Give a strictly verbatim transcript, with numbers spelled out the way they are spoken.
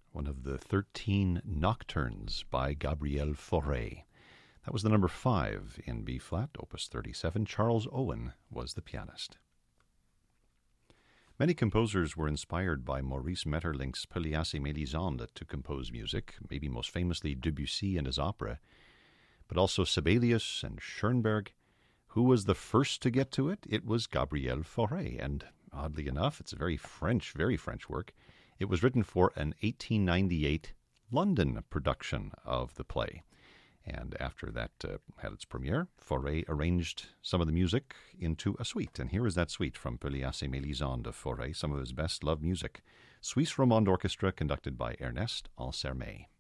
one of the thirteen nocturnes by Gabriel Fauré. That was the number five in B-flat, opus thirty-seven. Charles Owen was the pianist. Many composers were inspired by Maurice Maeterlinck's Pelléas et Mélisande to compose music, maybe most famously Debussy and his opera, but also Sibelius and Schoenberg. Who was the first to get to it? It was Gabriel Fauré, and oddly enough, it's a very French, very French work. It was written for an eighteen ninety-eight London production of the play. And after that uh, had its premiere, Fauré arranged some of the music into a suite. And here is that suite from Pelléas et Mélisande of Fauré, some of his best-loved music. Suisse Romande Orchestra, conducted by Ernest Ansermet.